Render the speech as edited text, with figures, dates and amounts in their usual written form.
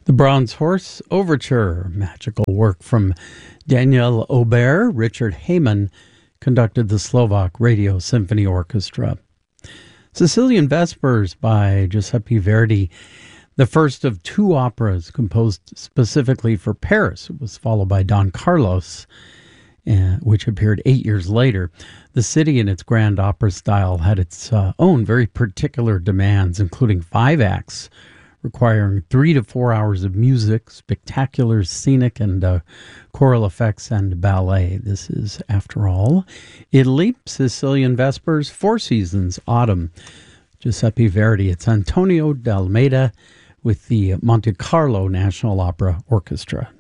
The Bronze Horse Overture, magical work from Daniel Aubert. Richard Heyman conducted the Slovak Radio Symphony Orchestra. Sicilian Vespers by Giuseppe Verdi, the first of two operas composed specifically for Paris. It was followed by Don Carlos, which appeared 8 years later. The city in its grand opera style had its own very particular demands, including 5 acts, requiring 3 to 4 hours of music, spectacular scenic and choral effects, and ballet. This is, after all, Italy, Sicilian Vespers, Four Seasons, Autumn, Giuseppe Verdi. It's Antonio D'Almeida with the Monte Carlo National Opera Orchestra.